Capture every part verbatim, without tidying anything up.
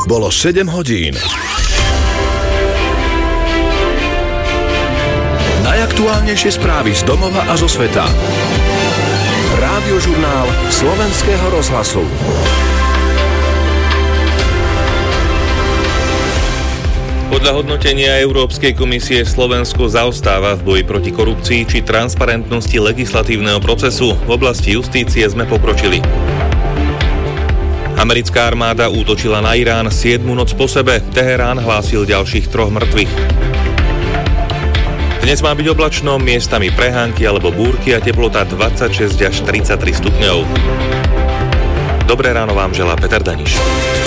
Bolo sedem hodín. Najaktuálnejšie správy z domova a zo sveta. Rádiožurnál Slovenského rozhlasu. Podľa hodnotenia Európskej komisie Slovensko zaostáva v boji proti korupcii či transparentnosti legislatívneho procesu. V oblasti justície sme pokročili. Americká armáda útočila na Irán siedmu noc po sebe. Teherán hlásil ďalších troch mŕtvych. Dnes má byť oblačno, miestami prehánky alebo búrky a teplota dvadsaťšesť až tridsaťtri stupňov. Dobré ráno vám želá Peter Daniš.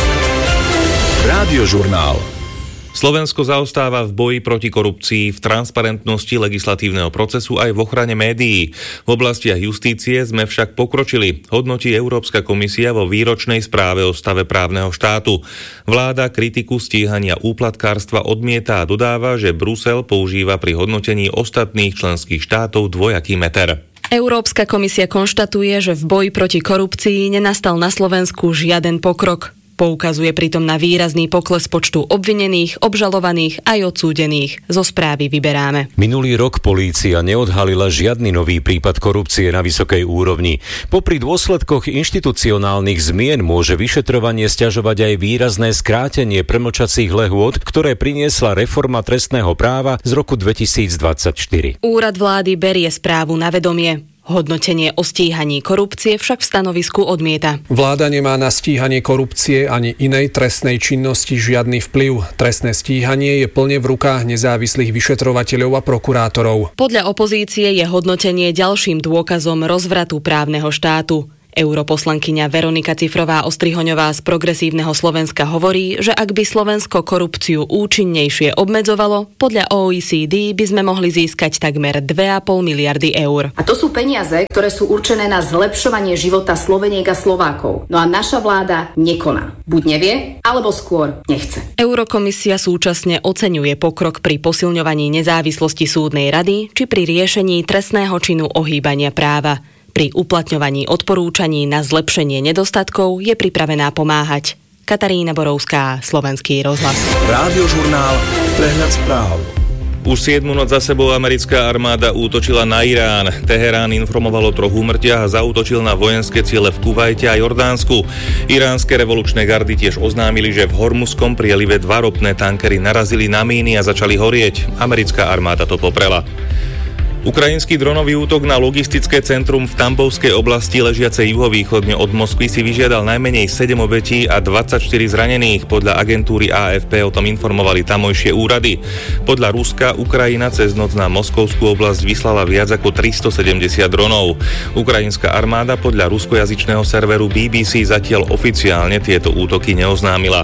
Rádiožurnál. Slovensko zaostáva v boji proti korupcii, v transparentnosti legislatívneho procesu aj v ochrane médií. V oblastiach justície sme však pokročili, hodnotí Európska komisia vo výročnej správe o stave právneho štátu. Vláda kritiku stíhania úplatkárstva odmieta a dodáva, že Brusel používa pri hodnotení ostatných členských štátov dvojaký meter. Európska komisia konštatuje, že v boji proti korupcii nenastal na Slovensku žiaden pokrok. Poukazuje pritom na výrazný pokles počtu obvinených, obžalovaných aj odsúdených. Zo správy vyberáme. Minulý rok polícia neodhalila žiadny nový prípad korupcie na vysokej úrovni. Popri dôsledkoch inštitucionálnych zmien môže vyšetrovanie sťažovať aj výrazné skrátenie premlčacích lehôd, ktoré priniesla reforma trestného práva z roku dvetisícdvadsaťštyri. Úrad vlády berie správu na vedomie. Hodnotenie o stíhaní korupcie však v stanovisku odmieta. Vláda nemá na stíhanie korupcie ani inej trestnej činnosti žiadny vplyv. Trestné stíhanie je plne v rukách nezávislých vyšetrovateľov a prokurátorov. Podľa opozície je hodnotenie ďalším dôkazom rozvratu právneho štátu. Europoslankyňa Veronika Cifrová-Ostrihoňová z Progresívneho Slovenska hovorí, že ak by Slovensko korupciu účinnejšie obmedzovalo, podľa ó é cé dé by sme mohli získať takmer dve a pol miliardy eur. A to sú peniaze, ktoré sú určené na zlepšovanie života Sloveniek a Slovákov. No a naša vláda nekoná. Buď nevie, alebo skôr nechce. Eurokomisia súčasne oceňuje pokrok pri posilňovaní nezávislosti súdnej rady či pri riešení trestného činu ohýbania práva. Pri uplatňovaní odporúčaní na zlepšenie nedostatkov je pripravená pomáhať. Katarína Borovská, Slovenský rozhlas. Rádiožurnál, prehľad správ. Už siedmu noc za sebou americká armáda útočila na Irán. Teherán informoval o troch úmrtiach a zaútočil na vojenské ciele v Kuvajte a Jordánsku. Iránske revolučné gardy tiež oznámili, že v Hormuzskom prielive dva ropné tankery narazili na míny a začali horieť. Americká armáda to poprela. Ukrajinský dronový útok na logistické centrum v Tambovskej oblasti ležiacej juhovýchodne od Moskvy si vyžiadal najmenej sedem obetí a dvadsaťštyri zranených. Podľa agentúry á ef pé o tom informovali tamojšie úrady. Podľa Ruska Ukrajina cez noc na Moskovskú oblasť vyslala viac ako tristosedemdesiat dronov. Ukrajinská armáda podľa ruskojazyčného serveru bé bé cé zatiaľ oficiálne tieto útoky neoznámila.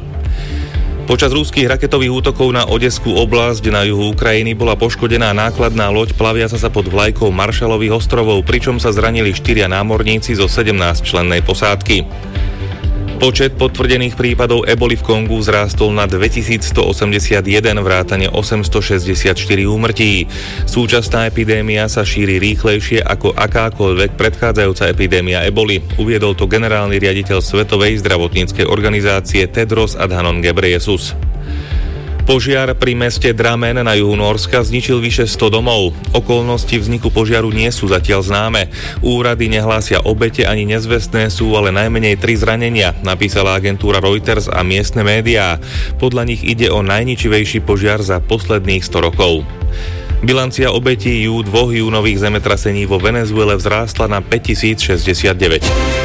Počas ruských raketových útokov na Odeskú oblasť na juhu Ukrajiny bola poškodená nákladná loď plaviaca sa pod vlajkou Maršalových ostrovov, pričom sa zranili štyria námorníci zo sedemnásťčlennej posádky. Počet potvrdených prípadov eboli v Kongu vzrástol na dvetisícstoosemdesiatjeden, vrátane osemstošesťdesiatštyri úmrtí. Súčasná epidémia sa šíri rýchlejšie ako akákoľvek predchádzajúca epidémia eboli. Uviedol to generálny riaditeľ Svetovej zdravotníckej organizácie Tedros Adhanom Ghebreyesus. Požiar pri meste Dramen na juhu Nórska zničil vyše sto domov. Okolnosti vzniku požiaru nie sú zatiaľ známe. Úrady nehlásia obete ani nezvestné sú, ale najmenej tri zranenia, napísala agentúra Reuters a miestne médiá. Podľa nich ide o najničivejší požiar za posledných sto rokov. Bilancia obetí jú dvoch júnových zemetrasení vo Venezuele vzrástla na päťtisícšesťdesiatdeväť.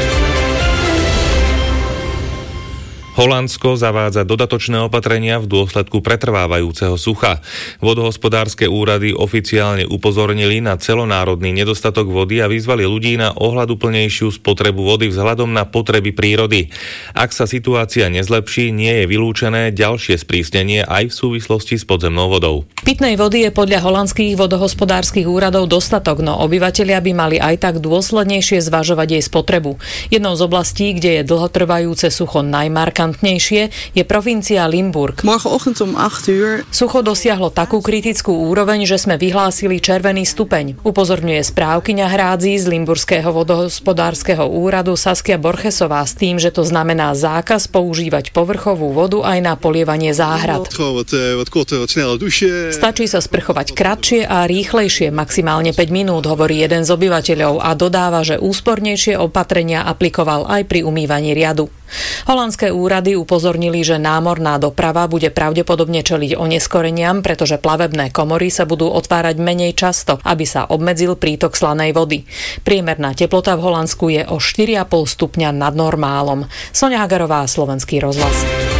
Holandsko zavádza dodatočné opatrenia v dôsledku pretrvávajúceho sucha. Vodohospodárske úrady oficiálne upozornili na celonárodný nedostatok vody a vyzvali ľudí na ohľaduplnejšiu spotrebu vody vzhľadom na potreby prírody. Ak sa situácia nezlepší, nie je vylúčené ďalšie sprísnenie aj v súvislosti s podzemnou vodou. Pitnej vody je podľa holandských vodohospodárskych úradov dostatok, no obyvatelia by mali aj tak dôslednejšie zvažovať jej spotrebu. Jednou z oblastí, kde je dlhotrvajúce sucho najmarkantnejšie, riskantnejšie, je provincia Limburg. Morgenochtend om acht uur. Sucho dosiahlo takú kritickú úroveň, že sme vyhlásili červený stupeň. Upozorňuje správkyňa hrádzí z Limburského vodohospodárskeho úradu Saskia Borchesová s tým, že to znamená zákaz používať povrchovú vodu aj na polievanie záhrad. Stačí sa sprchovať kratšie a rýchlejšie, maximálne päť minút, hovorí jeden z obyvateľov a dodáva, že úspornejšie opatrenia aplikoval aj pri umývaní riadu. Holandské úrady upozornili, že námorná doprava bude pravdepodobne čeliť oneskoreniam, pretože plavebné komory sa budú otvárať menej často, aby sa obmedzil prítok slanej vody. Priemerná teplota v Holandsku je o štyri a pol stupňa nad normálom. Soňa Hagarová, Slovenský rozhlas.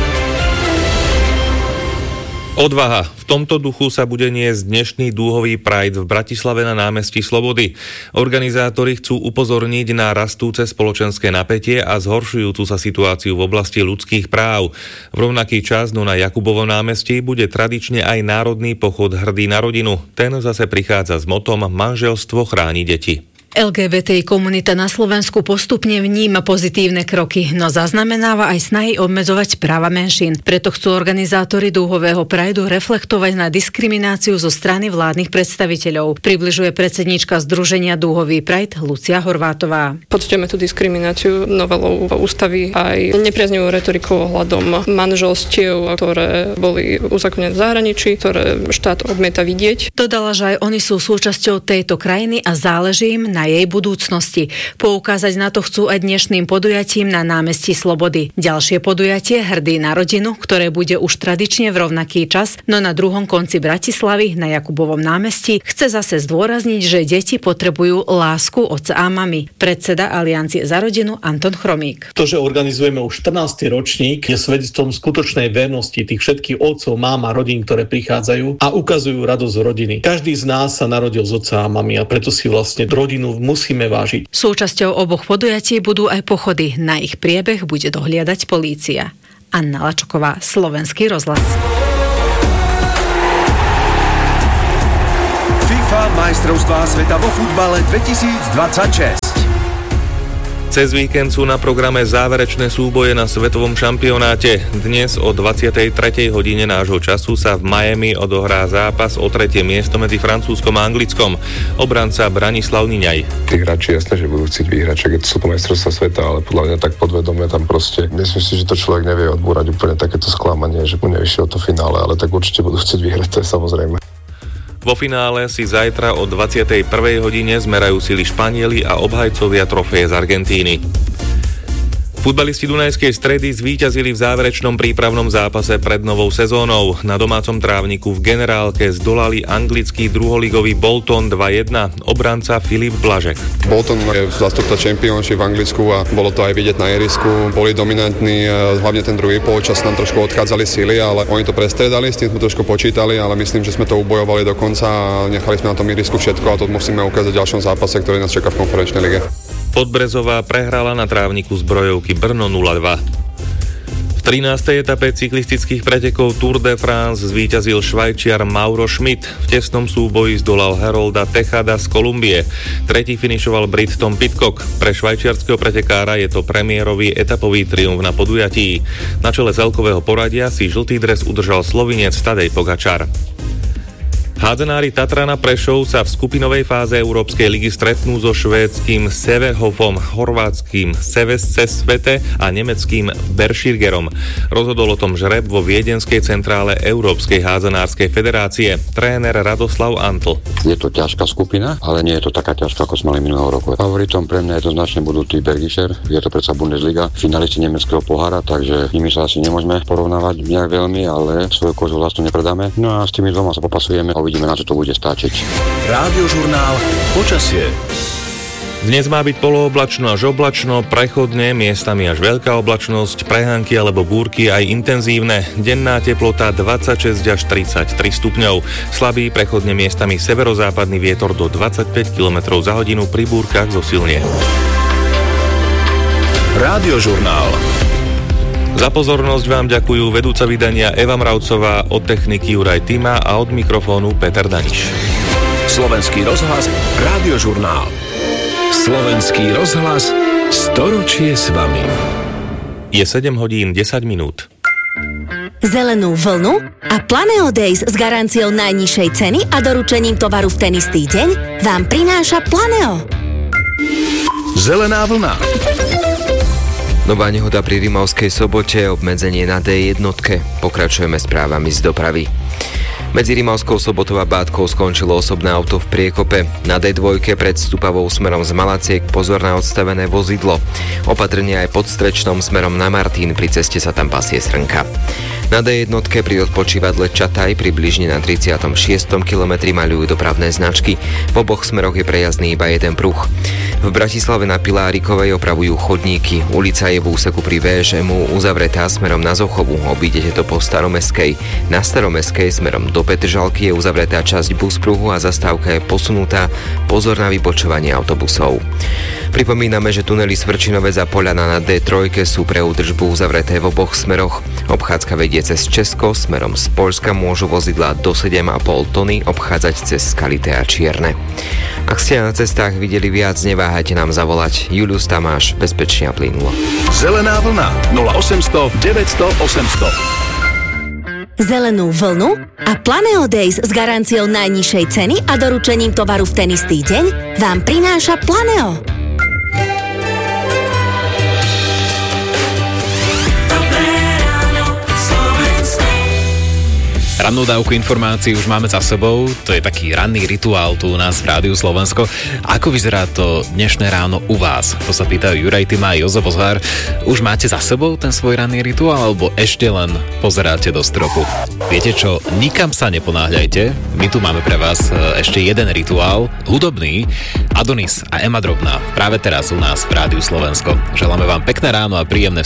Odvaha. V tomto duchu sa bude niesť dnešný dúhový Pride v Bratislave na námestí Slobody. Organizátori chcú upozorniť na rastúce spoločenské napätie a zhoršujúcu sa situáciu v oblasti ľudských práv. V rovnaký čas no na Jakubovom námestí bude tradične aj národný pochod Hrdý na rodinu. Ten zase prichádza s motom Manželstvo chráni deti. el gé bé té komunita na Slovensku postupne vníma pozitívne kroky, no zaznamenáva aj snahy obmedzovať práva menšín. Preto chcú organizátori dúhového Prideu reflektovať na diskrimináciu zo strany vládnych predstaviteľov. Približuje predsedníčka Združenia Dúhový Pride Lucia Horvátová. Pocitujeme tú diskrimináciu novelou ústavy aj nepriaznivou retorikou ohľadom manželstiev, ktoré boli uzákonené v zahraničí, ktoré štát odmieta vidieť. Dodala, že aj oni sú súčasťou tejto krajiny a záleží im na na jej budúcnosti. Poukázať na to chcú aj dnešným podujatím na námestí Slobody. Ďalšie podujatie Hrdý na rodinu, ktoré bude už tradične v rovnaký čas, no na druhom konci Bratislavy na Jakubovom námestí, chce zase zdôrazniť, že deti potrebujú lásku otca a mamy. Predseda Aliancie za rodinu Anton Chromík. To, že organizujeme už štrnásty ročník, je svedectvom skutočnej vernosti tých všetkých otcov, mám a rodín, ktoré prichádzajú a ukazujú radosť rodiny. Každý z nás sa narodil z otca a mamy a preto si vlastne rodinu musíme vážiť. Súčasťou oboch podujatí budú aj pochody. Na ich priebeh bude dohliadať polícia. Anna Lačoková, Slovenský rozhlas. FIFA majstrovstvá sveta vo futbale dvetisícdvadsaťšesť. Cez víkend sú na programe záverečné súboje na svetovom šampionáte. Dnes o dvadsiatej tretej hodine nášho času sa v Miami odohrá zápas o tretie miesto medzi Francúzskom a Anglickom. Obranca Branislav Niňaj. Tí hráči jasné, že budú chcieť vyhrať, čak sú to majstrovstvá sveta, ale podľa mňa tak podvedome tam proste. Myslím si, že to človek nevie odbúrať úplne takéto sklamanie, že mu nevyšiel to finále, ale tak určite budú chcieť vyhrať, to je samozrejme. Vo finále si zajtra o dvadsiatej prvej hodine zmerajú sily Španieli a obhajcovia trofeje z Argentíny. Futbalisti Dunajskej Stredy zvíťazili v záverečnom prípravnom zápase pred novou sezónou. Na domácom trávniku v Generálke zdolali anglický druholigový Bolton dva jedna, obranca Filip Blažek. Bolton je zástupca Championship v Anglicku a bolo to aj vidieť na ihrisku. Boli dominantní, hlavne ten druhý polčas nám trošku odchádzali síly, ale oni to prestredali, s tým sme trošku počítali, ale myslím, že sme to ubojovali do konca a nechali sme na tom ihrisku všetko a to musíme ukázať v ďalšom zápase, ktorý nás čaká v konferenčnej lige. Podbrezová prehrala na trávniku zbrojovky Brno nula dva. V trinástej etape cyklistických pretekov Tour de France zvíťazil Švajčiar Mauro Schmidt. V tesnom súboji zdolal Harolda Techada z Kolumbie. Tretí finišoval Brit Tom Pidcock. Pre švajčiarskeho pretekára je to premiérový etapový triumf na podujatí. Na čele celkového poradia si žltý dres udržal Slovinec Tadej Pogačar. Hádzanári Tatrana Prešov sa v skupinovej fáze Európskej ligy stretnú so švédskym Severhofom, chorvátskym Sevesce Svete a nemeckým Berširgerom. Rozhodol o tom žreb vo viedenskej centrále Európskej hádzanárskej federácie. Tréner Radoslav Antl. Je to ťažká skupina, ale nie je to taká ťažká, ako sme mali minulého roku. Favoritom pre mňa jednoznačne budú tí Bergischer, je to predsa Bundesliga, finalisti nemeckého pohára, takže nimi sa asi nemôžeme porovnávať nejak veľmi, ale svoju kožu vlastne nepredáme. No a s tými dvoma sa popasujeme. Uvidíme, na čo to bude stáčiť. Rádiožurnál Počasie. Dnes má byť polooblačno až oblačno, prechodne, miestami až veľká oblačnosť, prehánky alebo búrky aj intenzívne. Denná teplota dvadsaťšesť až tridsaťtri stupňov. Slabý, prechodne miestami severozápadný vietor do dvadsaťpäť kilometrov za hodinu, pri búrkach zosilnie. Rádiožurnál. Za pozornosť vám ďakujú vedúca vydania Eva Mravcová, od techniky Juraj Tima a od mikrofónu Peter Daniš. Slovenský rozhlas, Rádiožurnál. Slovenský rozhlas, storočie s vami. Je sedem hodín desať minút. Zelenú vlnu a Planeo Days s garanciou najnižšej ceny a doručením tovaru v ten istý deň vám prináša Planeo. Zelená vlna. Nová nehoda pri Rimavskej Sobote, obmedzenie na dé jednotke. Pokračujeme správami z dopravy. Medzi Rimavskou Sobotou a Bátkou skončilo osobné auto v priekope. Na dé dva pred Stupavou smerom z Malaciek pozor na odstavené vozidlo. Opatrne aj pod Strečnom smerom na Martin, pri ceste sa tam pasie srnka. Na dé jednotke pri odpočívadle Čataj približne na tridsiatom šiestom kilometri maľujú dopravné značky. V oboch smeroch je prejazdný iba jeden pruh. V Bratislave na Pilárikovej opravujú chodníky. Ulica je v úseku pri vé eš emu uzavretá smerom na Zochovu. Obídete to po Staromestskej. Na Staromestskej smerom do Petržalky je uzavretá časť buspruhu a zastávka je posunutá. Pozor na vybočovanie autobusov. Pripomíname, že tunely Svrčinovec a Poľana na dé tri sú pre údržbu uzavreté v oboch smeroch. Obchádzka vedie cez Česko, smerom z Poľska môžu vozidlá do sedem a pol tony obchádzať cez Skalité a Čierne. Ak ste na cestách videli viac, neváhajte nám zavolať. Julius Tamáš, bezpečne a plynulo. Zelená vlna nula osemsto deväťsto osemsto. Zelenú vlnu a Planeo Days s garanciou najnižšej ceny a doručením tovaru v ten istý deň vám prináša Planeo. Rannú dávku informácií už máme za sebou, to je taký ranný rituál tu u nás v Rádiu Slovensko. Ako vyzerá to dnešné ráno u vás? To sa pýtajú Juraj Tyma a Jozef Ozhár. Už máte za sebou ten svoj ranný rituál, alebo ešte len pozeráte do stropu? Viete čo, nikam sa neponáhľajte, my tu máme pre vás ešte jeden rituál, hudobný. Adonis a Ema Drobná práve teraz u nás v Rádiu Slovensko. Želáme vám pekné ráno a príjemné